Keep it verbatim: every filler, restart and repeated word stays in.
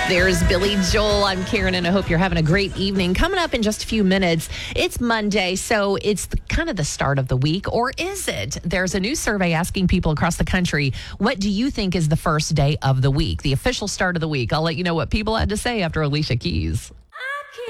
There's Billy Joel. I'm Karen, and I hope you're having a great evening. Coming up in just a few minutes, it's Monday, so it's the, kind of the start of the week, or is it? There's a new survey asking people across the country, what do you think is the first day of the week, the official start of the week? I'll let you know what people had to say after Alicia Keys.